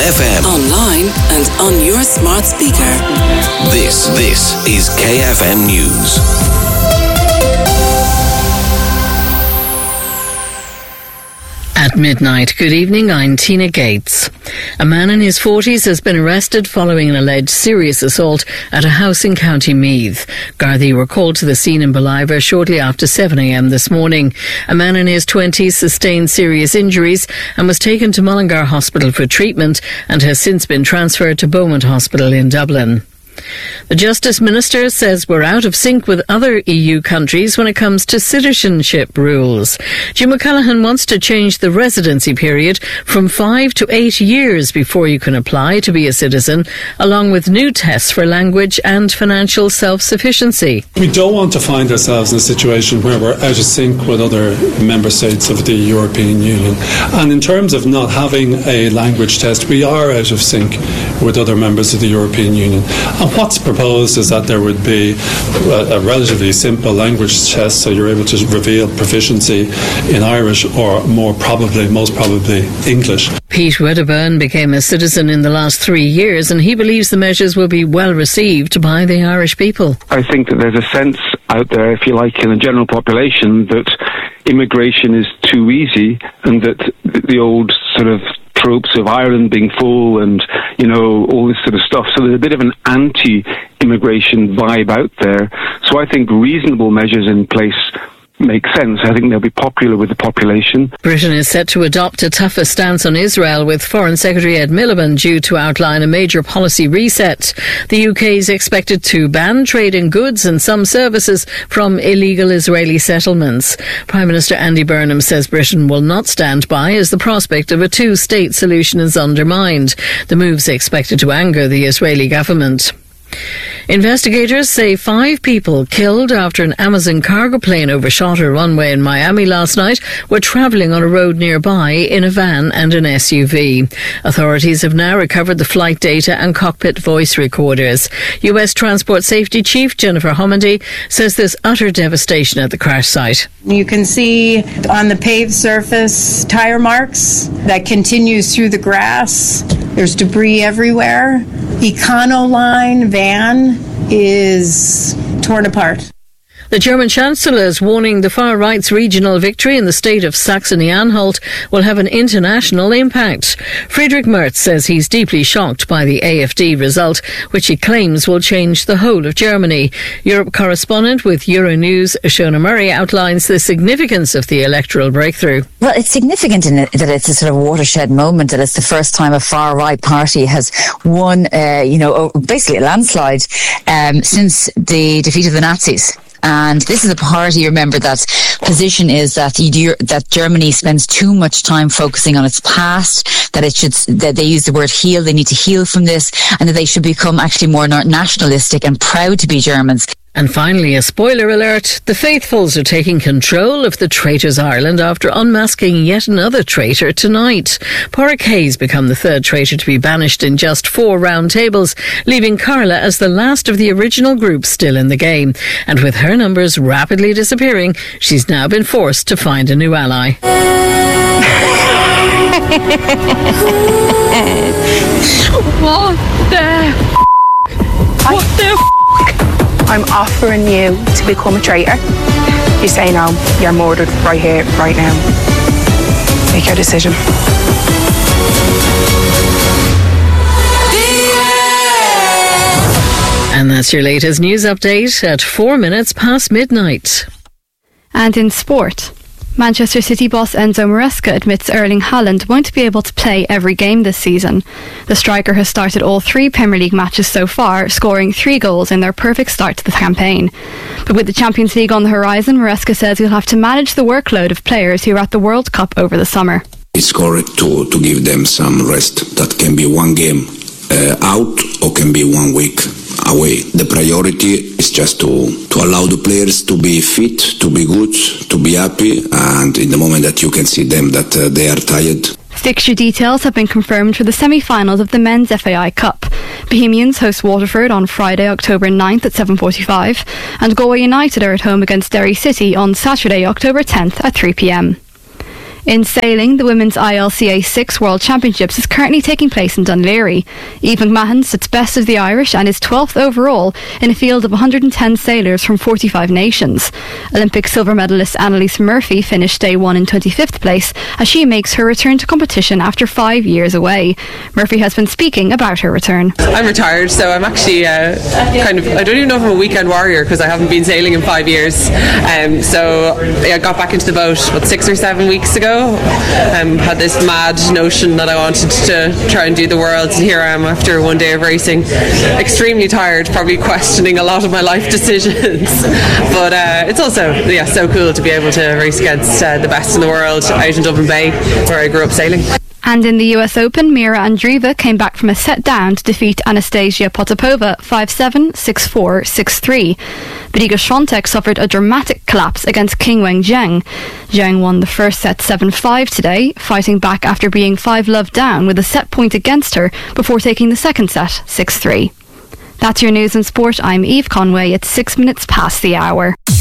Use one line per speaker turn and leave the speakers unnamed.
FM.
Online and on your smart speaker.
This is KFM News.
At midnight, good evening, I'm Tina Gates. A man in his 40s has been arrested following an alleged serious assault at a house in County Meath. Gardaí were called to the scene in Ballivor shortly after 7 a.m. this morning. A man in his 20s sustained serious injuries and was taken to Mullingar Hospital for treatment and has since been transferred to Beaumont Hospital in Dublin. The Justice Minister says we're out of sync with other EU countries when it comes to citizenship rules. Jim O'Callaghan wants to change the residency period from 5 to 8 years before you can apply to be a citizen, along with new tests for language and financial self-sufficiency.
We don't want to find ourselves in a situation where we're out of sync with other member states of the European Union. And in terms of not having a language test, we are out of sync with other members of the European Union. And what's proposed is that there would be a relatively simple language test, so you're able to reveal proficiency in Irish or most probably English.
Pete Wedderburn became a citizen in the last 3 years, and he believes the measures will be well received by the Irish people.
I think that there's a sense out there, if you like, in the general population that immigration is too easy and that the old sort of tropes of Ireland being full and, all this sort of stuff. So there's a bit of an anti-immigration vibe out there. So I think reasonable measures in place make sense. I think they'll be popular with the population.
Britain is set to adopt a tougher stance on Israel, with Foreign Secretary Ed Miliband due to outline a major policy reset. The UK is expected to ban trade in goods and some services from illegal Israeli settlements. Prime Minister Andy Burnham says Britain will not stand by as the prospect of a two-state solution is undermined. The move's expected to anger the Israeli government. Investigators say 5 people killed after an Amazon cargo plane overshot a runway in Miami last night were travelling on a road nearby in a van and an SUV. Authorities have now recovered the flight data and cockpit voice recorders. US Transport Safety Chief Jennifer Homendy says there's utter devastation at the crash site.
You can see on the paved surface tire marks that continues through the grass. There's debris everywhere. Econoline van is torn apart.
The German Chancellor is warning the far right's regional victory in the state of Saxony-Anhalt will have an international impact. Friedrich Merz says he's deeply shocked by the AfD result, which he claims will change the whole of Germany. Europe correspondent with Euronews, Shona Murray, outlines the significance of the electoral breakthrough.
Well, it's significant in that it's a sort of watershed moment, that it's the first time a far-right party has won, basically a landslide since the defeat of the Nazis. And this is a party, remember, that position is that Germany spends too much time focusing on its past, that they use the word heal, they need to heal from this, and that they should become actually more nationalistic and proud to be Germans.
And finally, a spoiler alert. The faithfuls are taking control of the Traitors Ireland after unmasking yet another traitor tonight. Pádraig Hayes become the third traitor to be banished in just 4 round tables, leaving Carla as the last of the original group still in the game. And with her numbers rapidly disappearing, she's now been forced to find a new ally.
What the I'm offering you to become a traitor. You say no, you're murdered right here, right now. Make your decision.
And that's your latest news update at 4 minutes past midnight.
And in sport, Manchester City boss Enzo Maresca admits Erling Haaland won't be able to play every game this season. The striker has started all 3 Premier League matches so far, scoring 3 goals in their perfect start to the campaign. But with the Champions League on the horizon, Maresca says he'll have to manage the workload of players who are at the World Cup over the summer.
It's correct to give them some rest. That can be 1 game out or can be 1 week away. The priority is just to allow the players to be fit, to be good, to be happy, and in the moment that you can see them that they are tired.
Fixture details have been confirmed for the semi-finals of the Men's FAI Cup. Bohemians host Waterford on Friday, October 9th at 7:45, and Galway United are at home against Derry City on Saturday, October 10th at 3 p.m. In sailing, the Women's ILCA 6 World Championships is currently taking place in Dunleary. Eve McMahon sits best of the Irish and is 12th overall in a field of 110 sailors from 45 nations. Olympic silver medalist Annalise Murphy finished day one in 25th place as she makes her return to competition after 5 years away. Murphy has been speaking about her return.
I'm retired, so I'm actually I don't even know if I'm a weekend warrior because I haven't been sailing in 5 years. So I got back into the boat 6 or 7 weeks ago. Had this mad notion that I wanted to try and do the world, and here I am after one day of racing, extremely tired, probably questioning a lot of my life decisions, but it's also so cool to be able to race against the best in the world out in Dublin Bay where I grew up sailing.
And in the US Open, Mira Andreeva came back from a set down to defeat Anastasia Potapova 5-7, 6-4, 6-3. But Iga Swiatek suffered a dramatic collapse against Qinwen Zheng. Zheng won the first set 7-5 today, fighting back after being 5-love down with a set point against her before taking the second set 6-3. That's your news and sport. I'm Eve Conway. It's 6 minutes past the hour.